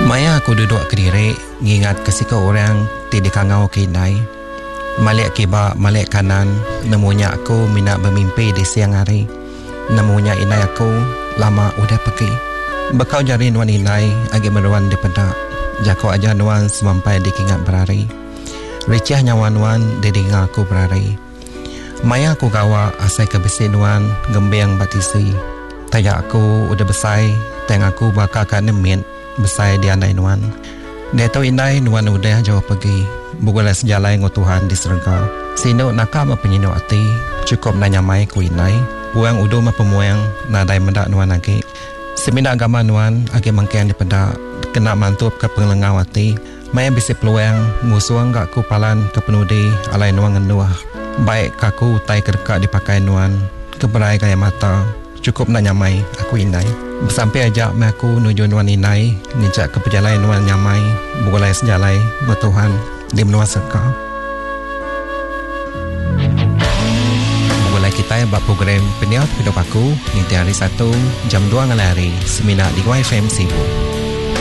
Maya aku duduk kediri, ngingat kesika orang tidak kangau kinai. Malik kiba, malik kanan, nemunya aku minat bermimpi di siang hari. Nemunya inai aku lama udah pergi. Bekau jari nuan inai agi meruan di pedak. Jako aja nuan sampai di kingat berari. Ricah nyawan-wan di dengar aku berari. Maya aku gawa asai kebesi nuan gembiang batisi. Taya aku udah besai, teng aku bakal kanemit besai di andai nuan. Dia tahu indai nuan udah jauh pergi. Bukanlah sejalai ngau Tuhan di serga. Sino nakam penyino ati, cukup nanya mai ku inai. Buang udu ma pemuang nadai mendak nuan lagi. Semina agama nuan agi mangkian di pedak. Kena mantup ke penglengau ati. Maya bisi peluang musuang gak ku palan ke penudi alai nuan ngenuah. Baik kaku tai kerka dipakai nuan. Keberai kaya mata. Cukup nak nyamai aku inai. Sampai ajak aku nuju nuan inai, ngejak ke perjalanan nuan nyamai, bukanlah sejalai bertuhan di menua serka. Bukanlah kita buat program peniat hidup aku, nanti hari 1 jam 2 ngalari, seminar di YFM Sibu.